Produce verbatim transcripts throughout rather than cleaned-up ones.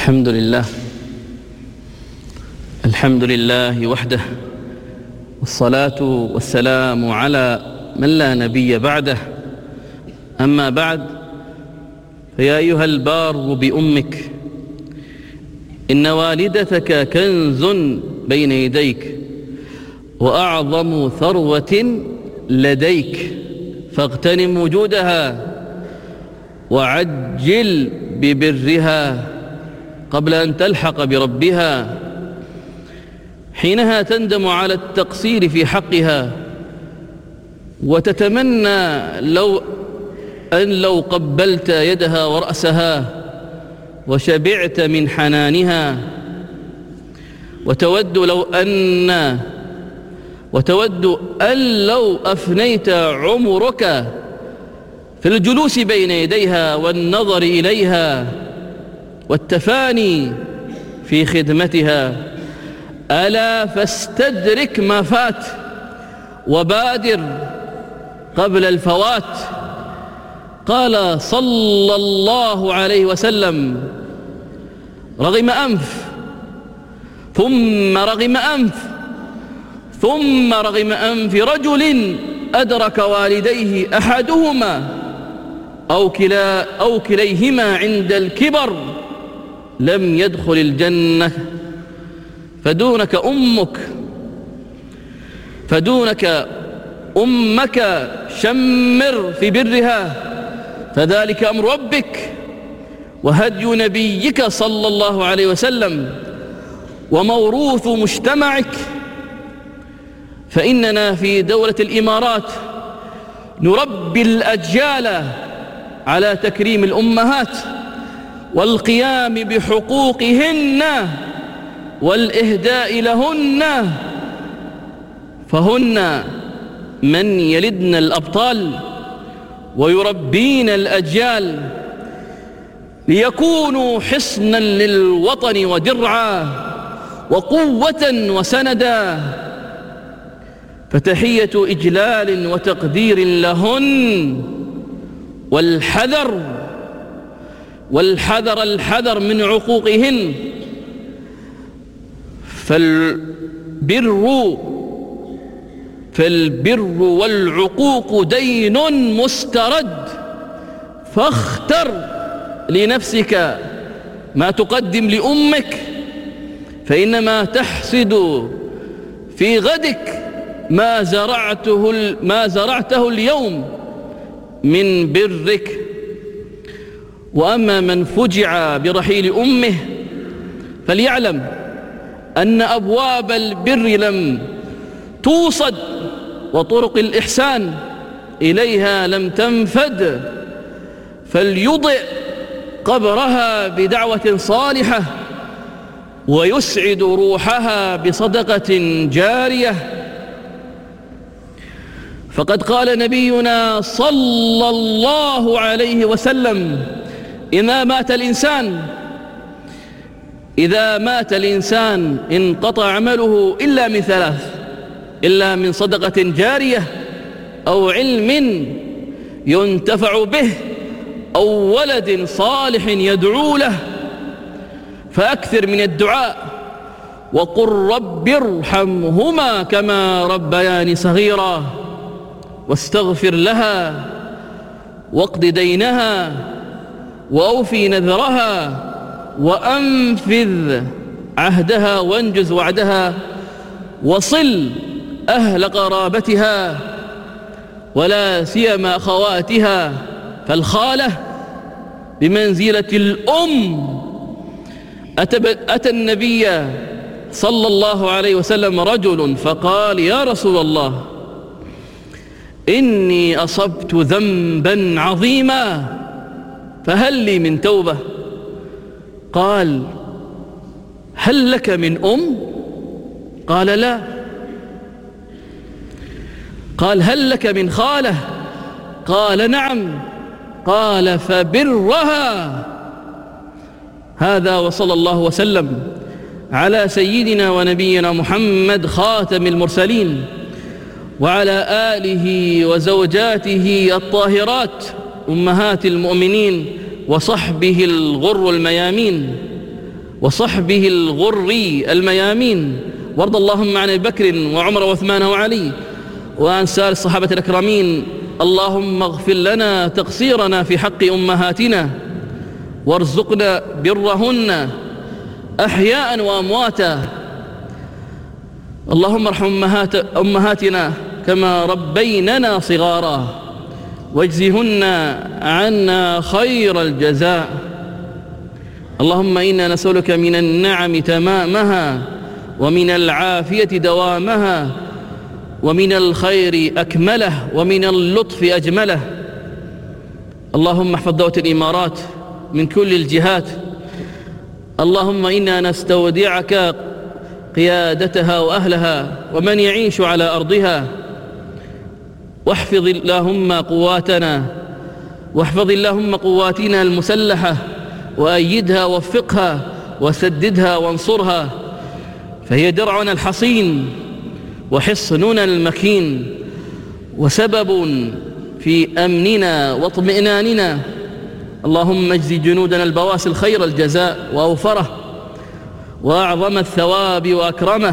الحمد لله الحمد لله وحده، والصلاة والسلام على من لا نبي بعده. أما بعد، فيا أيها البار بأمك، إن والدتك كنز بين يديك وأعظم ثروة لديك، فاغتنم وجودها وعجل ببرها قبل أن تلحق بربها، حينها تندم على التقصير في حقها وتتمنى لو أن لو قبلت يدها ورأسها وشبعت من حنانها، وتود لو أن وتود أن لو أفنيت عمرك في الجلوس بين يديها والنظر إليها والتفاني في خدمتها. ألا فاستدرك ما فات وبادر قبل الفوات. قال صلى الله عليه وسلم: رغم أنف ثم رغم أنف ثم رغم أنف رجل أدرك والديه أحدهما أو كلا أو كليهما عند الكبر لم يدخل الجنة. فدونك أمك فدونك أمك شمر في برها، فذلك أمر ربك وهدي نبيك صلى الله عليه وسلم وموروث مجتمعك. فإننا في دولة الإمارات نربي الأجيال على تكريم الأمهات والقيام بحقوقهن والإهداء لهن، فهن من يلدن الأبطال ويربين الأجيال ليكونوا حصنا للوطن ودرعا وقوة وسندا. فتحية إجلال وتقدير لهن، والحذر والحذر الحذر من عقوقهن. فالبر فالبر والعقوق دين مسترد، فاختر لنفسك ما تقدم لأمك، فإنما تحصد في غدك ما زرعته ما زرعته اليوم من برك. وأما من فجع برحيل أمه فليعلم أن أبواب البر لم توصد وطرق الإحسان إليها لم تنفد، فليضئ قبرها بدعوة صالحة ويسعد روحها بصدقة جارية. فقد قال نبينا صلى الله عليه وسلم: إذا مات الإنسان إذا مات الإنسان انقطع عمله إلا من ثلاث: إلا من صدقة جارية أو علم ينتفع به أو ولد صالح يدعو له. فأكثر من الدعاء وقل رب ارحمهما كما ربياني صغيرا، واستغفر لها واقض دينها وأوفي نذرها وأنفذ عهدها وانجز وعدها، وصل أهل قرابتها ولا سيما أخواتها، فالخالة بمنزلة الأم. أتى النبي صلى الله عليه وسلم رجل فقال: يا رسول الله، إني أصبت ذنبا عظيما فهل لي من توبة؟ قال: هل لك من أم؟ قال: لا. قال: هل لك من خالة؟ قال: نعم. قال: فبرها. هذا وصلى الله وسلم على سيدنا ونبينا محمد خاتم المرسلين وعلى آله وزوجاته الطاهرات أمهات المؤمنين وصحبه الغر الميامين. وصحبه الغر الميامين، وارض اللهم عن أبي بكر وعمر وعثمان وعلي وعن سائر الصحابة الأكرمين. اللهم اغفر لنا تقصيرنا في حق أمهاتنا وارزقنا برهن أحياء وأمواتا. اللهم ارحم أمهات أمهاتنا كما ربيننا صغارا واجزهن عنا خير الجزاء. اللهم إنا نسألك من النعم تمامها ومن العافية دوامها ومن الخير أكمله ومن اللطف أجمله. اللهم احفظ دولة الإمارات من كل الجهات. اللهم إنا نستودعك قيادتها وأهلها ومن يعيش على أرضها، واحفظ اللهم قواتنا واحفظ اللهم قواتنا المسلحة وأيدها ووفقها وسددها وانصرها، فهي درعنا الحصين وحصننا المكين وسبب في أمننا واطمئناننا. اللهم اجز جنودنا البواسل خير الجزاء وأوفره وأعظم الثواب وأكرمه،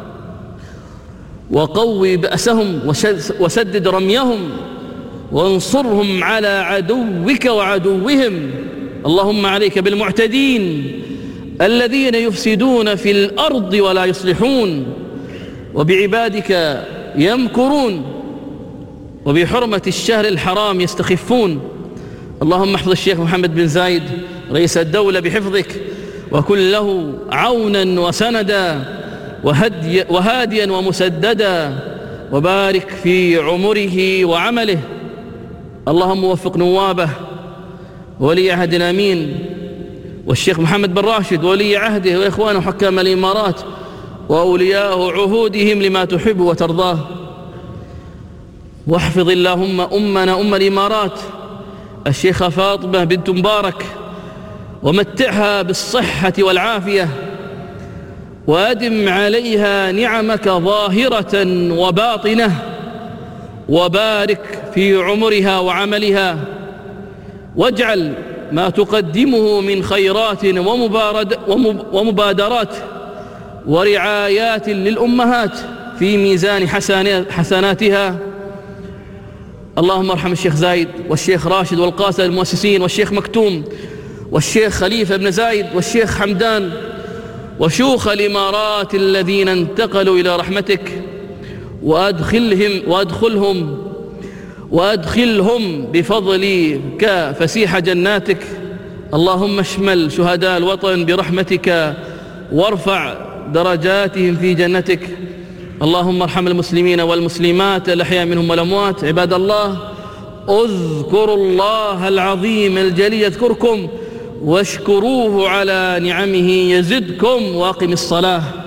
وقوي بأسهم وسدد رميهم وانصرهم على عدوك وعدوهم. اللهم عليك بالمعتدين الذين يفسدون في الأرض ولا يصلحون وبعبادك يمكرون وبحرمة الشهر الحرام يستخفون. اللهم احفظ الشيخ محمد بن زايد رئيس الدولة بحفظك، وكن له عونا وسندا وهدي وهاديا ومسددا، وبارك في عمره وعمله. اللهم وفق نوابه ولي عهد الأمين والشيخ محمد بن راشد ولي عهده وإخوانه حكام الإمارات وأولياء عهودهم لما تحب وترضاه. واحفظ اللهم أمنا أم الإمارات الشيخة فاطمة بنت مبارك، ومتعها بالصحة والعافية، وأدم عليها نعمك ظاهرة وباطنة، وبارك في عمرها وعملها، واجعل ما تقدمه من خيرات ومبادرات ورعايات للأمهات في ميزان حسناتها. اللهم ارحم الشيخ زايد والشيخ راشد والقاسم المؤسسين والشيخ مكتوم والشيخ خليفة بن زايد والشيخ حمدان وشيوخ الإمارات الذين انتقلوا إلى رحمتك، وأدخلهم وأدخلهم وأدخلهم بفضلك فسيح جناتك. اللهم اشمل شهداء الوطن برحمتك وارفع درجاتهم في جنتك. اللهم ارحم المسلمين والمسلمات الأحياء منهم والأموات. عباد الله، اذكروا الله العظيم الجليل يذكركم واشكروه على نعمه يزدكم، واقم الصلاة.